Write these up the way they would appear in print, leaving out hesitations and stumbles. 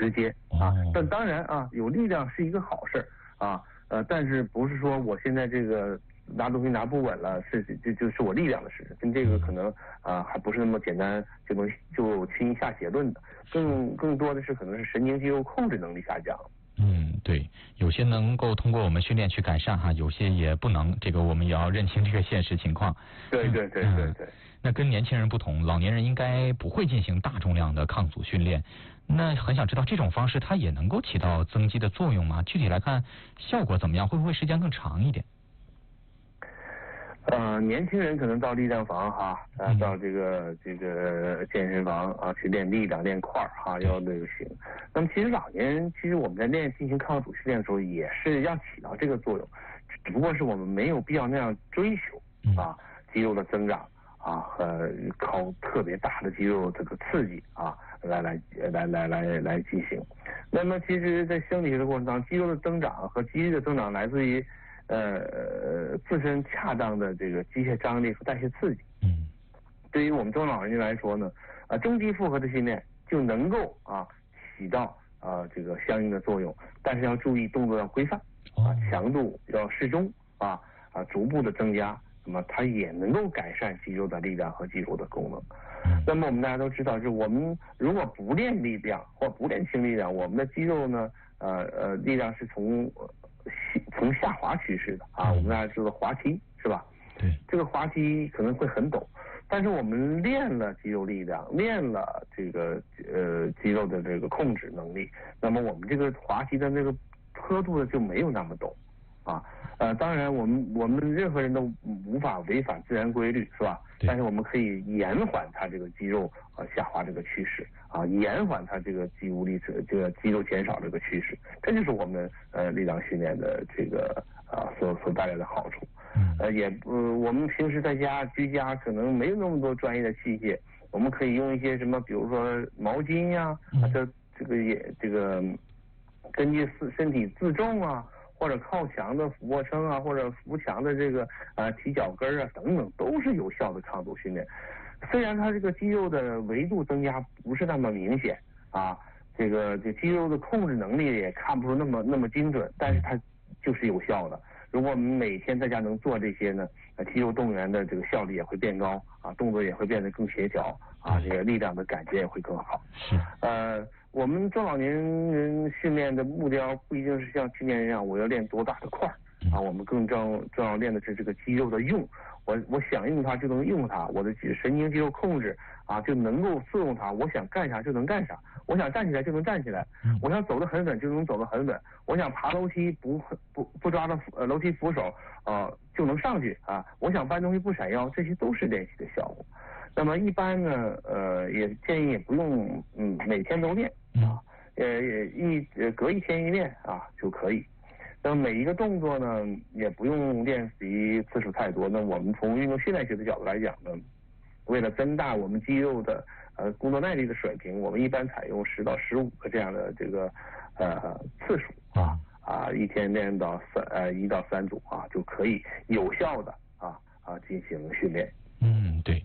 直接啊。但当然啊，有力量是一个好事啊，但是不是说我现在这个拿东西拿不稳了，就是我力量的事，跟这个可能还不是那么简单就轻易下结论的，更多的是可能是神经肌肉控制能力下降。 对，有些能够通过我们训练去改善哈，有些也不能，这个我们也要认清这个现实情况。 对。 那跟年轻人不同，老年人应该不会进行大重量的抗阻训练。那很想知道这种方式它也能够起到增肌的作用吗？具体来看效果怎么样？会不会时间更长一点？ 年轻人可能到力量房到这个健身房去练力量练块要这个行。那么其实老年人，其实我们在进行抗阻训练的时候也是要起到这个作用，只不过是我们没有必要那样追求肌肉的增长和靠特别大的肌肉这个刺激来进行。那么其实在生理学的过程当中，肌肉的增长和肌力的增长来自于自身恰当的这个机械张力和代谢刺激。对于我们中老年人来说呢，中低负荷的训练就能够起到这个相应的作用，但是要注意动作要规范强度要适中逐步的增加，那么它也能够改善肌肉的力量和肌肉的功能。那么我们大家都知道，就是我们如果不练力量或不练轻力量，我们的肌肉呢力量是从下滑趋势的我们大家知道滑梯是吧？ 对， 这个滑梯可能会很陡，但是我们练了肌肉力量，练了这个肌肉的这个控制能力，那么我们这个滑梯的那个坡度呢就没有那么陡当然我们任何人都无法违反自然规律是吧？但是我们可以延缓它这个肌肉下滑这个趋势延缓它这个肌无力这个肌肉减少这个趋势，这就是我们力量训练的这个所带来的好处。我们平时在家居家可能没有那么多专业的器械，我们可以用一些什么，比如说毛巾这个根据身体自重或者靠墙的俯卧撑或者扶墙的这个提脚跟等等，都是有效的抗阻训练。虽然它这个肌肉的维度增加不是那么明显这肌肉的控制能力也看不出那么精准，但是它就是有效的。如果我们每天在家能做这些呢，肌肉动员的这个效率也会变高动作也会变得更协调这个力量的感觉也会更好。我们中老年人训练的目标不一定是像青年人一样我要练多大的块我们更重要练的是这个肌肉的用，我想用它就能用它，我的神经肌肉控制就能够适用它，我想干啥就能干啥，我想站起来就能站起来，我想走得很稳就能走得很稳，我想爬楼梯不抓着楼梯扶手就能上去我想搬东西不闪腰，这些都是练习的效果。那么一般呢也建议也不用每天都练隔一天一练就可以。那么每一个动作呢也不用练习次数太多。那我们从运动训练学的角度来讲呢，为了增大我们肌肉的工作耐力的水平，我们一般采用10到15个这样的这个次数一天练到1到3组就可以有效的进行训练。 对。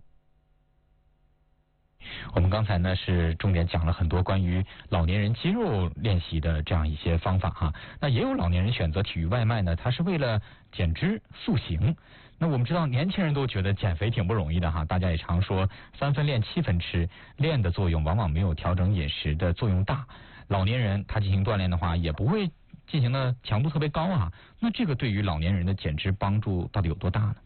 我们刚才呢是重点讲了很多关于老年人肌肉练习的这样一些方法那也有老年人选择体育外卖呢，他是为了减脂塑形。那我们知道年轻人都觉得减肥挺不容易的大家也常说3分练7分吃，练的作用往往没有调整饮食的作用大。老年人他进行锻炼的话也不会进行的强度特别高那这个对于老年人的减脂帮助到底有多大呢？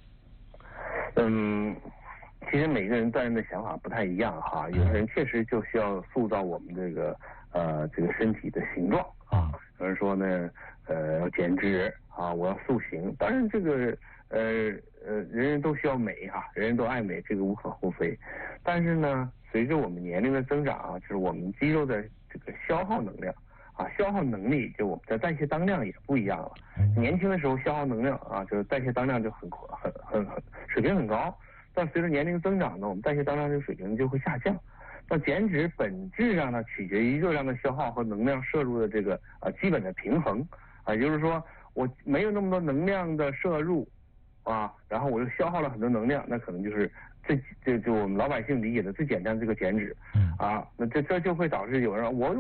其实每个人锻炼的想法不太一样有的人确实就需要塑造我们这个身体的形状有人说呢要减脂我要塑形。当然这个人人都需要美人人都爱美，这个无可厚非。但是呢随着我们年龄的增长就是我们肌肉的这个消耗能量消耗能力，就我们的代谢当量也不一样了。年轻的时候消耗能量就是代谢当量就很水平很高，但随着年龄增长呢，我们代谢当量这个水平就会下降。那减脂本质上呢，取决于热量的消耗和能量摄入的这个基本的平衡也就是说，我没有那么多能量的摄入然后我又消耗了很多能量，那可能就是这就我们老百姓理解的最简单的这个减脂那这就会导致有人我